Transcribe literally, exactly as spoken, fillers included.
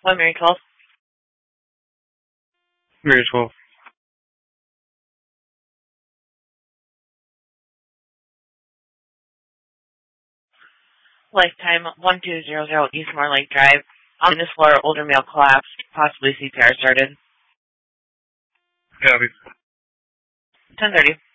One Mary twelve. Mary twelve. Lifetime one two zero zero Eastmore Lake Drive. On this floor, older male collapsed, possibly C P R started. Copy. ten thirty.